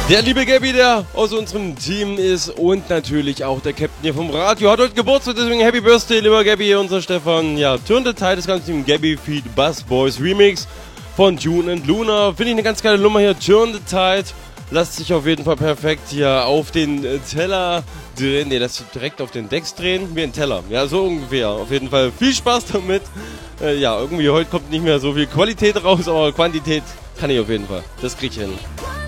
Der liebe Gabby, der aus unserem Team ist und natürlich auch der Captain hier vom Radio, hat heute Geburtstag, deswegen Happy Birthday, lieber Gabby, unser Stefan. Ja, Turn the Tide, das ganze Team Gabby Feed Buzz Boys Remix von June and Luna. Finde ich eine ganz geile Nummer hier, Turn the Tide. Lasst sich auf jeden Fall perfekt hier auf den Teller drehen. Ne, das direkt auf den Decks drehen, wie ein Teller. Ja, so ungefähr. Auf jeden Fall viel Spaß damit. Ja, irgendwie heute kommt nicht mehr so viel Qualität raus, aber Quantität kann ich auf jeden Fall. Das krieg ich hin.